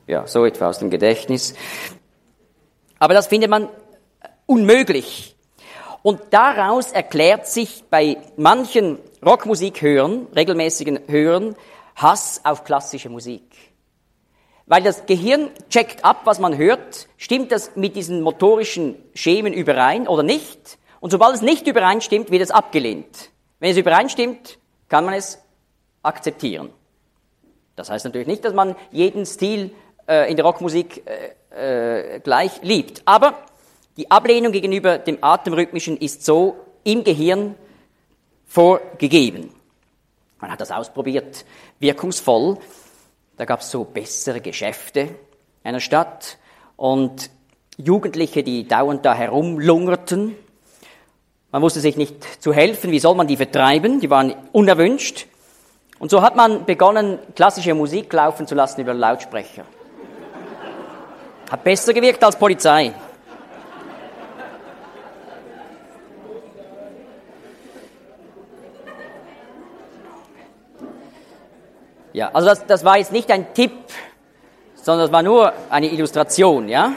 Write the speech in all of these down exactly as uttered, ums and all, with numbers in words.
Ja, so etwa aus dem Gedächtnis. Aber das findet man unmöglich. Und daraus erklärt sich bei manchen Rockmusikhörern, regelmäßigen Hörern, Hass auf klassische Musik. Weil das Gehirn checkt ab, was man hört, stimmt das mit diesen motorischen Schemen überein oder nicht? Und sobald es nicht übereinstimmt, wird es abgelehnt. Wenn es übereinstimmt, kann man es akzeptieren. Das heißt natürlich nicht, dass man jeden Stil äh, in der Rockmusik äh, äh, gleich liebt. Aber die Ablehnung gegenüber dem Atemrhythmischen ist so im Gehirn vorgegeben. Man hat das ausprobiert, wirkungsvoll. Da gab es so bessere Geschäfte einer Stadt und Jugendliche, die dauernd da herumlungerten. Man wusste sich nicht zu helfen, wie soll man die vertreiben, die waren unerwünscht. Und so hat man begonnen, klassische Musik laufen zu lassen über Lautsprecher. Hat besser gewirkt als Polizei. Ja, also das, das war jetzt nicht ein Tipp, sondern das war nur eine Illustration, ja?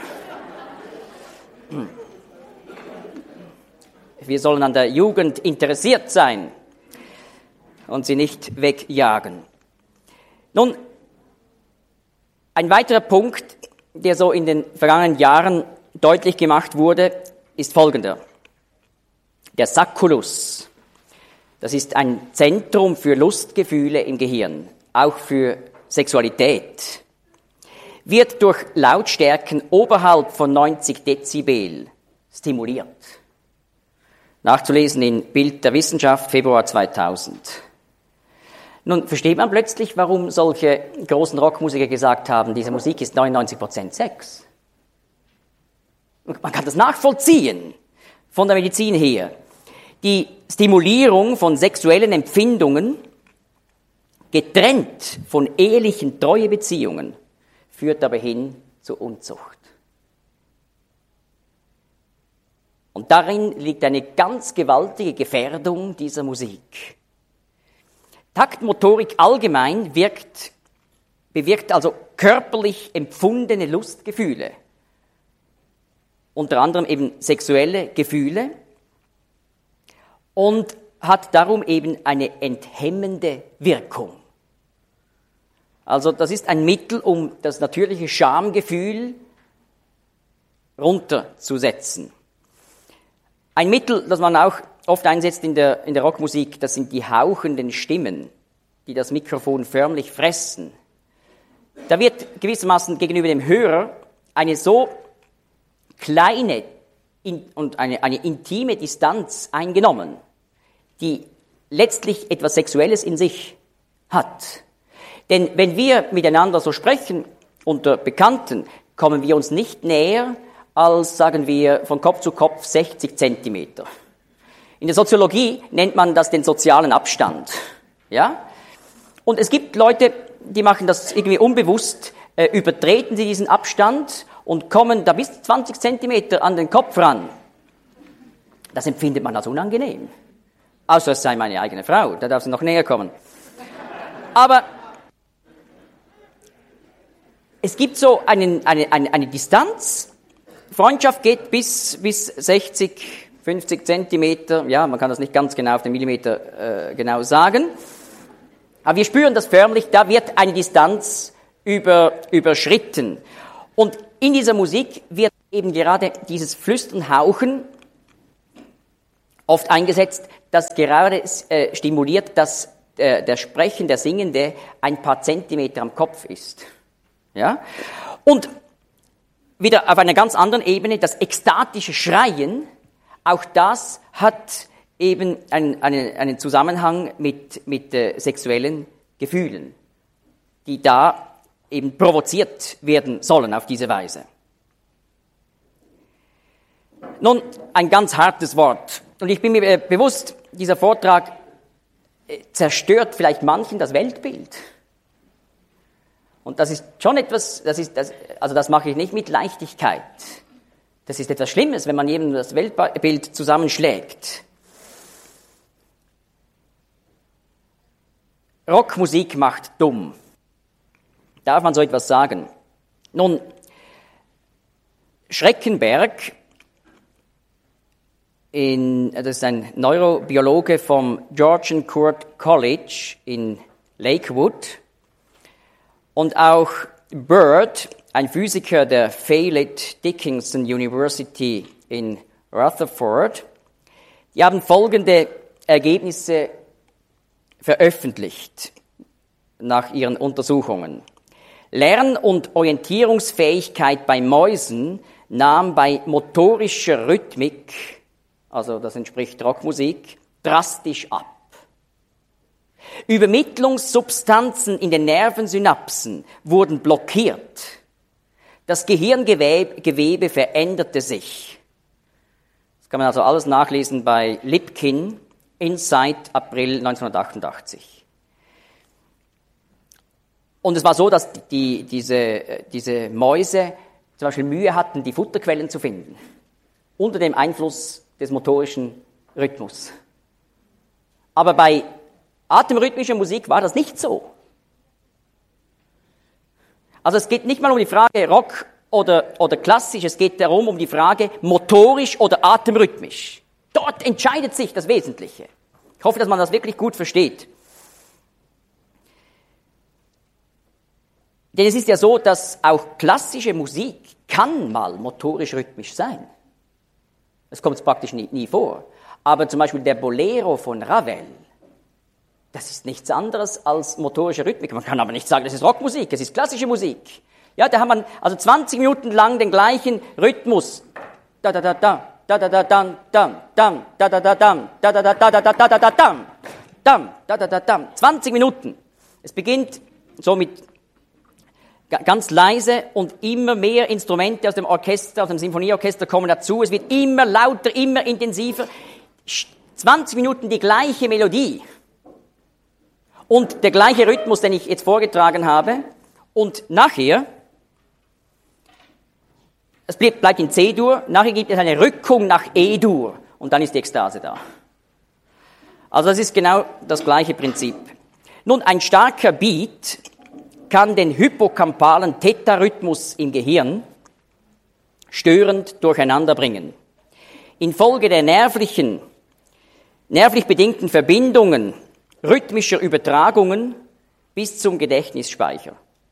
Wir sollen an der Jugend interessiert sein und sie nicht wegjagen. Nun, ein weiterer Punkt, der so in den vergangenen Jahren deutlich gemacht wurde, ist folgender. Der Sacculus, das ist ein Zentrum für Lustgefühle im Gehirn, auch für Sexualität, wird durch Lautstärken oberhalb von neunzig Dezibel stimuliert. Nachzulesen in Bild der Wissenschaft, Februar zweitausend. Nun versteht man plötzlich, warum solche großen Rockmusiker gesagt haben, diese Musik ist neunundneunzig Prozent Sex. Man kann das nachvollziehen, von der Medizin her. Die Stimulierung von sexuellen Empfindungen, getrennt von ehelichen Treuebeziehungen, führt aber hin zur Unzucht. Und darin liegt eine ganz gewaltige Gefährdung dieser Musik. Taktmotorik allgemein wirkt, bewirkt also körperlich empfundene Lustgefühle, unter anderem eben sexuelle Gefühle, und hat darum eben eine enthemmende Wirkung. Also das ist ein Mittel, um das natürliche Schamgefühl runterzusetzen. Ein Mittel, das man auch oft einsetzt in der, in der Rockmusik, das sind die hauchenden Stimmen, die das Mikrofon förmlich fressen. Da wird gewissermaßen gegenüber dem Hörer eine so kleine in, und eine, eine intime Distanz eingenommen, die letztlich etwas Sexuelles in sich hat. Denn wenn wir miteinander so sprechen, unter Bekannten, kommen wir uns nicht näher als, sagen wir, von Kopf zu Kopf sechzig Zentimeter. In der Soziologie nennt man das den sozialen Abstand. Ja? Und es gibt Leute, die machen das irgendwie unbewusst, äh, übertreten sie diesen Abstand und kommen da bis zwanzig Zentimeter an den Kopf ran. Das empfindet man als unangenehm. Außer es sei meine eigene Frau, da darf sie noch näher kommen. Aber es gibt so einen, eine, eine, eine Distanz. Freundschaft geht bis, bis sechzig, fünfzig Zentimeter. Ja, man kann das nicht ganz genau auf den Millimeter äh, genau sagen. Aber wir spüren das förmlich, da wird eine Distanz über, überschritten. Und in dieser Musik wird eben gerade dieses Flüstern, Hauchen oft eingesetzt, das gerade äh, stimuliert, dass äh, der Sprechen, der Singende ein paar Zentimeter am Kopf ist. Ja? Und wieder auf einer ganz anderen Ebene, das ekstatische Schreien, auch das hat eben einen, einen, einen Zusammenhang mit, mit äh, sexuellen Gefühlen, die da eben provoziert werden sollen auf diese Weise. Nun, ein ganz hartes Wort. Und ich bin mir äh, bewusst, dieser Vortrag äh, zerstört vielleicht manchen das Weltbild. Und das ist schon etwas, das ist, das, also das mache ich nicht mit Leichtigkeit. Das ist etwas Schlimmes, wenn man jedem das Weltbild zusammenschlägt. Rockmusik macht dumm. Darf man so etwas sagen? Nun, Schreckenberg, in, das ist ein Neurobiologe vom Georgian Court College in Lakewood, und auch Bird, ein Physiker der Fairleigh Dickinson University in Rutherford, die haben folgende Ergebnisse veröffentlicht nach ihren Untersuchungen. Lern- und Orientierungsfähigkeit bei Mäusen nahm bei motorischer Rhythmik, also das entspricht Rockmusik, drastisch ab. Übermittlungssubstanzen in den Nervensynapsen wurden blockiert. Das Gehirngewebe Gewebe veränderte sich. Das kann man also alles nachlesen bei Lipkin, Insight, April neunzehnhundertachtundachtzig. Und es war so, dass die, diese, diese Mäuse zum Beispiel Mühe hatten, die Futterquellen zu finden, unter dem Einfluss des motorischen Rhythmus. Aber bei atemrhythmischer Musik war das nicht so. Also es geht nicht mal um die Frage Rock oder, oder klassisch, es geht darum, um die Frage motorisch oder atemrhythmisch. Dort entscheidet sich das Wesentliche. Ich hoffe, dass man das wirklich gut versteht. Denn es ist ja so, dass auch klassische Musik kann mal motorisch-rhythmisch sein. Das kommt praktisch nie, nie vor. Aber zum Beispiel der Bolero von Ravel, das ist nichts anderes als motorische Rhythmik. Man kann aber nicht sagen, das ist Rockmusik, es ist klassische Musik. Ja, da haben wir also zwanzig Minuten lang den gleichen Rhythmus. Da da da da, da da da dam, dam, dam, da da da dam, da da da da da da da da da dam, dam, da da da dam. zwanzig Minuten. Es beginnt so mit ganz leise und immer mehr Instrumente aus dem Orchester, aus dem Sinfonieorchester kommen dazu. Es wird immer lauter, immer intensiver. zwanzig Minuten die gleiche Melodie und der gleiche Rhythmus, den ich jetzt vorgetragen habe. Und nachher, es bleibt in C-Dur, nachher gibt es eine Rückung nach E-Dur und dann ist die Ekstase da. Also das ist genau das gleiche Prinzip. Nun, ein starker Beat kann den hypokampalen Theta-Rhythmus im Gehirn störend durcheinander bringen. Infolge der nervlichen, nervlich bedingten Verbindungen rhythmischer Übertragungen bis zum Gedächtnisspeicher.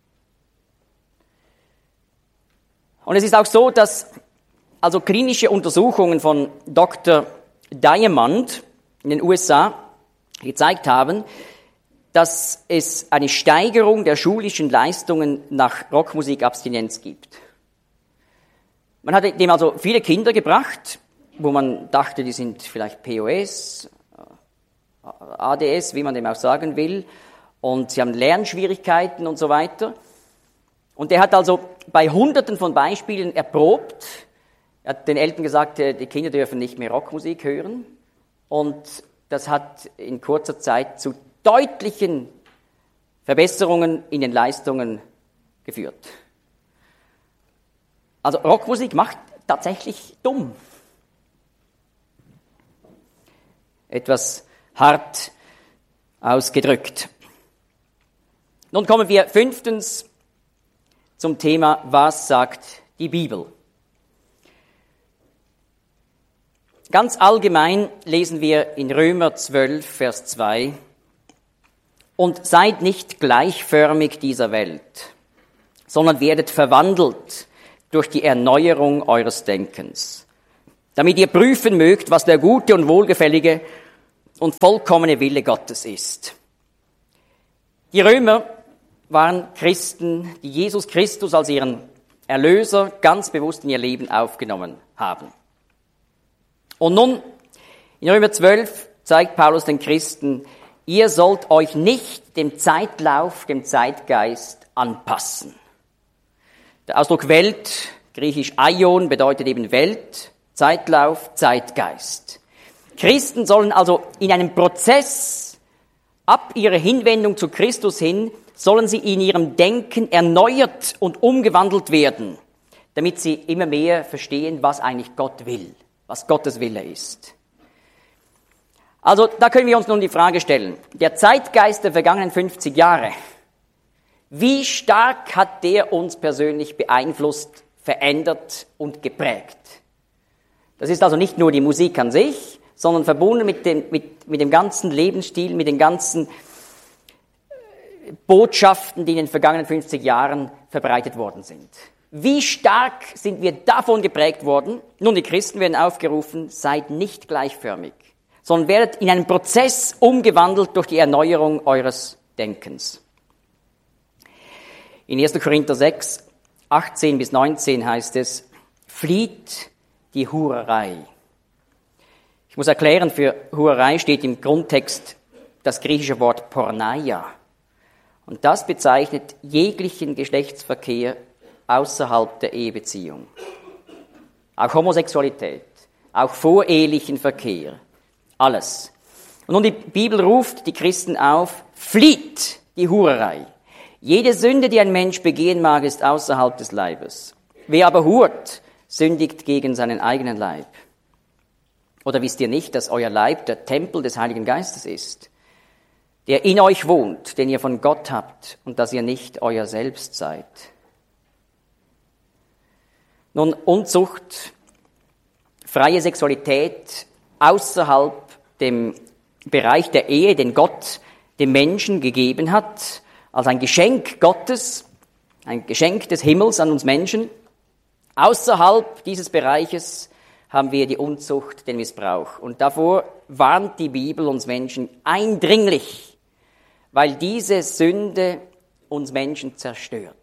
Und es ist auch so, dass also klinische Untersuchungen von Doktor Diamond in den U S A gezeigt haben, dass es eine Steigerung der schulischen Leistungen nach Rockmusikabstinenz gibt. Man hat dem also viele Kinder gebracht, wo man dachte, die sind vielleicht P O S, A D S, wie man dem auch sagen will, und sie haben Lernschwierigkeiten und so weiter. Und er hat also bei Hunderten von Beispielen erprobt. Er hat den Eltern gesagt, die Kinder dürfen nicht mehr Rockmusik hören. Und das hat in kurzer Zeit zu deutlichen Verbesserungen in den Leistungen geführt. Also Rockmusik macht tatsächlich dumm. Etwas hart ausgedrückt. Nun kommen wir fünftens zum Thema, was sagt die Bibel? Ganz allgemein lesen wir in Römer zwölf, Vers zwei, und seid nicht gleichförmig dieser Welt, sondern werdet verwandelt durch die Erneuerung eures Denkens, damit ihr prüfen mögt, was der gute und wohlgefällige und vollkommene Wille Gottes ist. Die Römer waren Christen, die Jesus Christus als ihren Erlöser ganz bewusst in ihr Leben aufgenommen haben. Und nun, in Römer zwölf zeigt Paulus den Christen, ihr sollt euch nicht dem Zeitlauf, dem Zeitgeist anpassen. Der Ausdruck Welt, griechisch Aion, bedeutet eben Welt, Zeitlauf, Zeitgeist. Christen sollen also in einem Prozess ab ihrer Hinwendung zu Christus hin, sollen sie in ihrem Denken erneuert und umgewandelt werden, damit sie immer mehr verstehen, was eigentlich Gott will, was Gottes Wille ist. Also da können wir uns nun die Frage stellen, der Zeitgeist der vergangenen fünfzig Jahre, Wie stark hat der uns persönlich beeinflusst, verändert und geprägt? Das ist also nicht nur die Musik an sich, sondern verbunden mit dem, mit, mit dem ganzen Lebensstil, mit den ganzen Botschaften, die in den vergangenen fünfzig Jahren verbreitet worden sind. Wie stark sind wir davon geprägt worden? Nun, die Christen werden aufgerufen, seid nicht gleichförmig, sondern werdet in einen Prozess umgewandelt durch die Erneuerung eures Denkens. In erster Korinther sechs, achtzehn bis neunzehn heißt es, flieht die Hurerei. Ich muss erklären, für Hurerei steht im Grundtext das griechische Wort Porneia. Und das bezeichnet jeglichen Geschlechtsverkehr außerhalb der Ehebeziehung. Auch Homosexualität, auch vorehelichen Verkehr, alles. Und nun die Bibel ruft die Christen auf, flieht die Hurerei. Jede Sünde, die ein Mensch begehen mag, ist außerhalb des Leibes. Wer aber hurt, sündigt gegen seinen eigenen Leib. Oder wisst ihr nicht, dass euer Leib der Tempel des Heiligen Geistes ist, der in euch wohnt, den ihr von Gott habt und dass ihr nicht euer Selbst seid? Nun, Unzucht, freie Sexualität außerhalb dem Bereich der Ehe, den Gott dem Menschen gegeben hat, als ein Geschenk Gottes, ein Geschenk des Himmels an uns Menschen. Außerhalb dieses Bereiches haben wir die Unzucht, den Missbrauch. Und davor warnt die Bibel uns Menschen eindringlich, weil diese Sünde uns Menschen zerstört.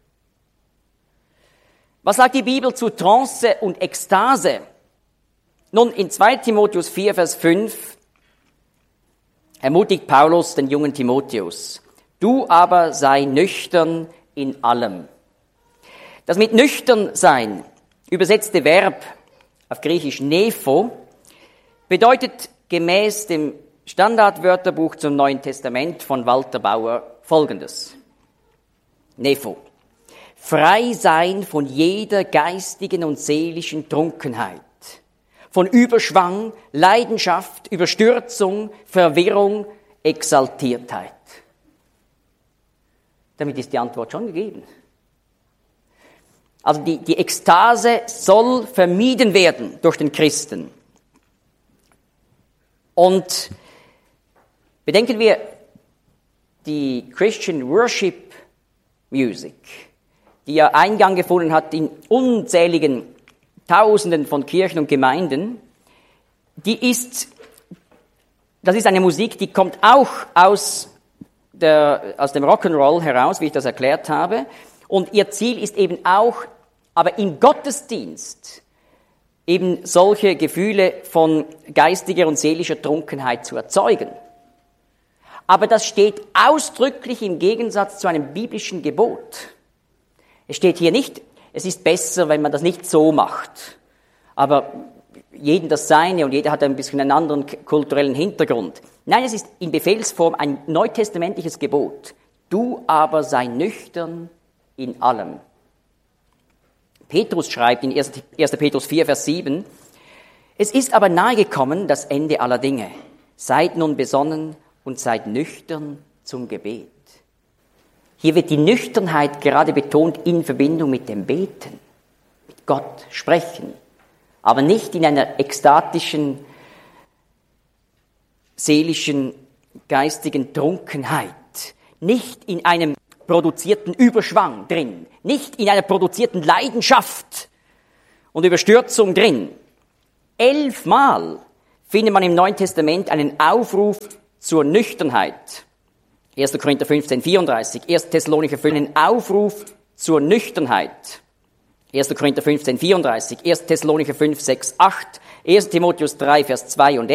Was sagt die Bibel zu Trance und Ekstase? Nun, in zweiter Timotheus vier, Vers fünf ermutigt Paulus den jungen Timotheus, du aber sei nüchtern in allem. Das mit nüchtern sein, übersetzte Verb auf Griechisch nepho, bedeutet gemäß dem Standardwörterbuch zum Neuen Testament von Walter Bauer Folgendes. Nepho. Frei sein von jeder geistigen und seelischen Trunkenheit, von Überschwang, Leidenschaft, Überstürzung, Verwirrung, Exaltiertheit. Damit ist die Antwort schon gegeben. Also die, die Ekstase soll vermieden werden durch den Christen. Und bedenken wir die Christian Worship Music, die ja Eingang gefunden hat in unzähligen Tausenden von Kirchen und Gemeinden, die ist, das ist eine Musik, die kommt auch aus, der, aus dem Rock'n'Roll heraus, wie ich das erklärt habe. Und ihr Ziel ist eben auch, aber im Gottesdienst eben solche Gefühle von geistiger und seelischer Trunkenheit zu erzeugen. Aber das steht ausdrücklich im Gegensatz zu einem biblischen Gebot. Es steht hier nicht, es ist besser, wenn man das nicht so macht. Aber jeden das Seine und jeder hat ein bisschen einen anderen kulturellen Hintergrund. Nein, es ist in Befehlsform ein neutestamentliches Gebot. Du aber sei nüchtern in allem. Petrus schreibt in erster Petrus vier, Vers sieben, es ist aber nahegekommen das Ende aller Dinge. Seid nun besonnen und seid nüchtern zum Gebet. Hier wird die Nüchternheit gerade betont in Verbindung mit dem Beten, mit Gott sprechen, aber nicht in einer ekstatischen, seelischen, geistigen Trunkenheit, nicht in einem produzierten Überschwang drin, nicht in einer produzierten Leidenschaft und Überstürzung drin. Elfmal findet man im Neuen Testament einen Aufruf zur Nüchternheit. erster Korinther fünfzehn, vierunddreißig, erster Thessalonicher fünf, einen Aufruf zur Nüchternheit. erster Korinther fünfzehn, vierunddreißig, erster Thessalonicher fünf, sechs, acht, erster Timotheus drei, Vers zwei und